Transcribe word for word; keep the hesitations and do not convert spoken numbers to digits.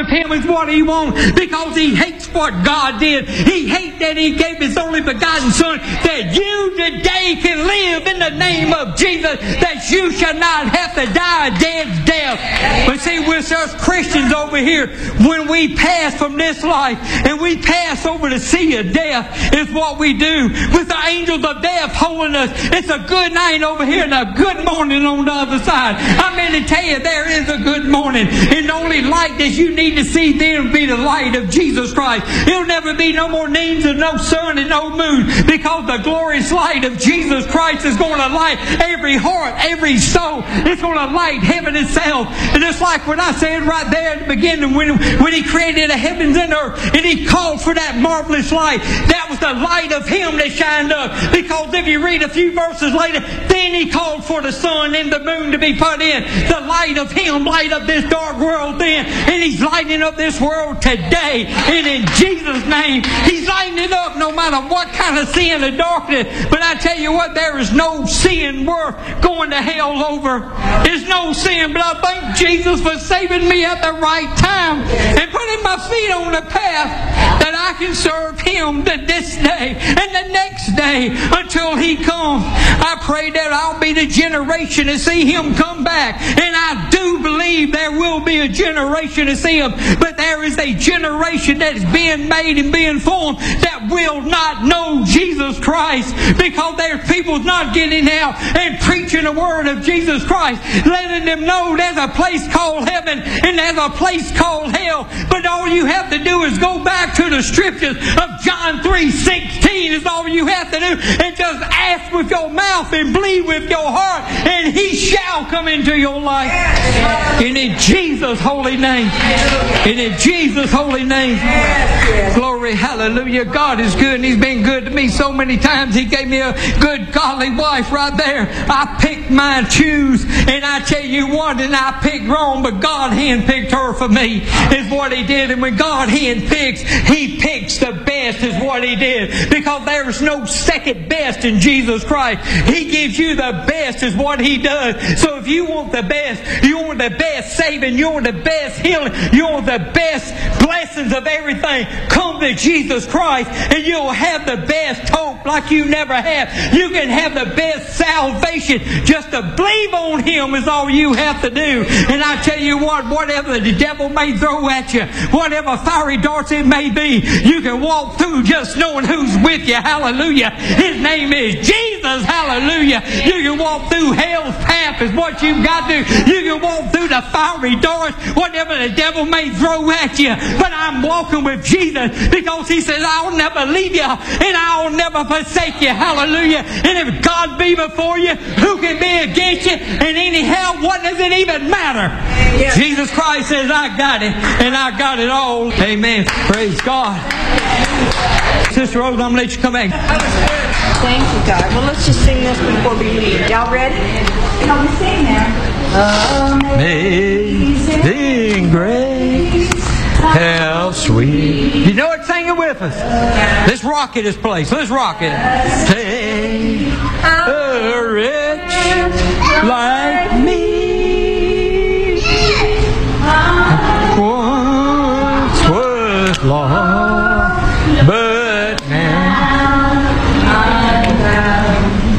serve Him is what He wants, because He hates what God did. He hates that He gave His only begotten Son, that you today can live in the name of Jesus, that you shall not have to die a dead's death. But see, we're us Christians over here, when we pass from this life and we pass over the sea of death, is what we do with the angels of death holding us. It's a good night over here and a good morning on the other side. I'm going to tell you, there is a good morning, and the only light that you need to see then be the light of Jesus Christ. It'll never be no more names and no sun and no moon, because the glorious light of Jesus Christ is going to light every heart, every soul. It's going to light heaven itself. And it's like what I said right there at the beginning, when, when He created the heavens and earth, and He called for that marvelous light. That was the light of Him that shined up. Because if you read a few verses later, then He called for the sun and the moon to be put in. The light of Him light up this dark world then. And He's lighting up this world today. And in Jesus' name, He's lighting it up no matter what kind of sin or darkness. But I tell you what, there is no sin worth going to hell over. There's no sin, but I thank Jesus for saving me at the right time and putting my feet on the path that I can serve Him to this day and the next day until He comes. I pray that I'll be the generation to see Him come back. And I do believe there will be a generation to see Him. But there is a generation that is being made and being formed that will not know Jesus Christ, because there's people not getting out and preaching the word of Jesus Christ, letting them know there's a place called heaven and there's a place called hell. But all you have to do is go back to the scriptures of John three sixteen is all you have to do, and just ask with your mouth and believe with your heart, and He shall come into your life. And in Jesus' holy name, and in Jesus' holy name, glory, hallelujah. God is good, and He's been good to me so many times. He gave me a good godly wife right there. I picked my choose, and I tell you what, and I picked wrong, but God handpicked her for me, is what He did. And when God handpicks, He picks the best, is what He did, because there's no second best in Jesus Christ. He gives you the best, is what He does. So if you want the best, you want the best saving, you want the best healing, you want the best blessings of everything, come to Jesus Christ and you'll have the best hope like you never have. You can have the best salvation. Just to believe on Him is all you have to do. And I tell you what, whatever the devil may throw at you, whatever fiery darts it may be, you can walk through just knowing who's with you. Hallelujah. His name is Jesus. Hallelujah. You can walk through hell's path is what you've got to do. You can walk through the fiery darts, whatever the devil may throw at you. But I'm walking with Jesus, because He says, I'll never leave you and I'll never forsake you. Hallelujah. And if God be before you, who can be against you? And anyhow, what does it even matter? Yeah. Jesus Christ says, I got it, and I got it all. Amen. Praise God. Sister Rose, I'm going to let you come back. Thank you, God. Well, let's just sing this before we leave. Y'all ready? Come and sing now. Amazing grace, how sweet. You know it? Sing it with us. Let's rock it this place. Let's rock it. Take a rich life.